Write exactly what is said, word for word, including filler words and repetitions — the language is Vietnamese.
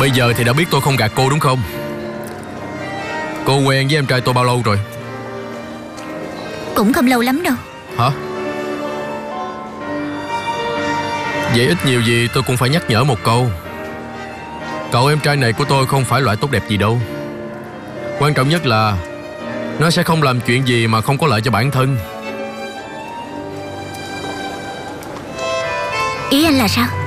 Bây giờ thì đã biết tôi không gạt cô đúng không? Cô quen với em trai tôi bao lâu rồi? Cũng không lâu lắm đâu. Hả? Vậy ít nhiều gì tôi cũng phải nhắc nhở một câu. Cậu em trai này của tôi không phải loại tốt đẹp gì đâu. Quan trọng nhất là nó sẽ không làm chuyện gì mà không có lợi cho bản thân. Ý anh là sao?